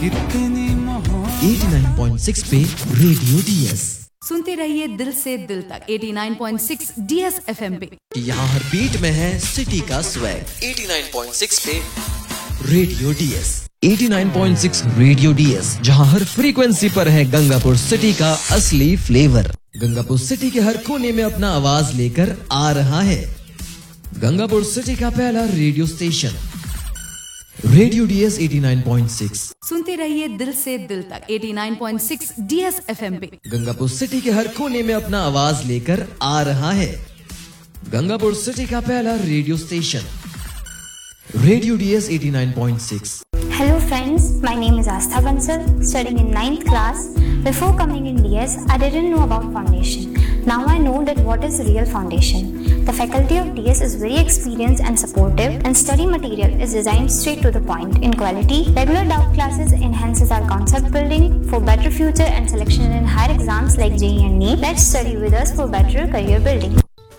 कितनी मोहब्बत। 89.6 पे रेडियो डीएस सुनते रहिए दिल से दिल तक 89.6 डीएस एफएम पे। यहाँ हर बीट में है सिटी का स्वैग। 89.6 पे रेडियो डीएस 89.6 रेडियो डीएस, जहाँ हर फ्रीक्वेंसी पर है गंगापुर सिटी का असली फ्लेवर। गंगापुर सिटी के हर कोने में अपना आवाज लेकर आ रहा है गंगापुर सिटी का पहला रेडियो स्टेशन रेडियो डीएस 89.6। सुनते रहिए दिल से दिल तक 89.6 डीएस एफएम पे। गंगापुर सिटी के हर कोने में अपना आवाज लेकर आ रहा है गंगापुर सिटी का पहला radio station radio DS 89.6। Hello friends, my name is Astha Bansal, studying in 9th class. Before coming in DS, I didn't know about foundation. Now I know that what is real foundation. The faculty of DS is very experienced and supportive, and study material is designed straight to the point in quality. Regular doubt classes enhances our concept building for better future and selection in higher exams like JEE and NEET. Let's study with us for better career building.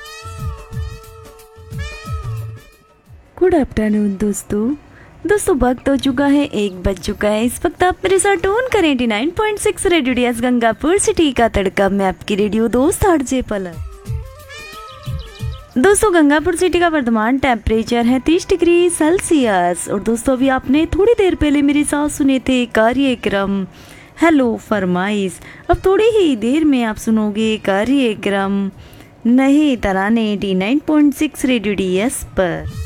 Good afternoon दोस्तों वक्त हो चुका है 1 बज चुका है। इस वक्त आप मेरे साथ टून करें 89.6 रेडियो डीएस गंगापुर सिटी का तड़का। मैं आपकी रेडियो दोस्त आरजे पलक। दोस्तों गंगापुर सिटी का वर्तमान टेम्परेचर है 30 डिग्री सेल्सियस। और दोस्तों अभी आपने थोड़ी देर पहले मेरे साथ सुने थे कार्यक्रम हेलो फरमाइश। अब थोड़ी ही देर में आप सुनोगे कार्यक्रम नए तराने 89.6 रेडियो डीएस पर।